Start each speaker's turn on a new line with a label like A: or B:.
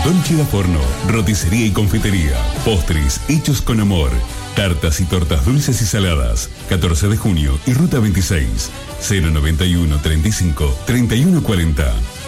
A: Dolce da Forno, roticería y confitería, postres hechos con amor, tartas y tortas dulces y saladas. 14 de junio y Ruta 26, 091 35 31 40.